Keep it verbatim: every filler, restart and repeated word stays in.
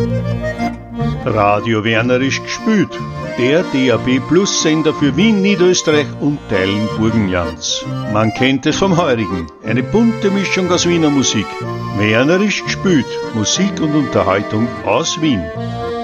Radio Wernerisch gespielt. Der D A B Plus Sender für Wien, Niederösterreich und Teilen Burgenlands. Man kennt es vom Heurigen. Eine bunte Mischung aus Wiener Musik. Wernerisch gespielt. Musik und Unterhaltung aus Wien.